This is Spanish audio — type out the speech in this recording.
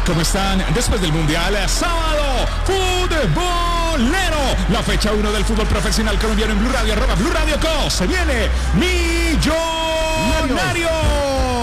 ¿Cómo están? Después del Mundial, sábado, futbolero. La fecha 1 del fútbol profesional colombiano en Blue Radio, @Blue Radio Co. Se viene Millonario.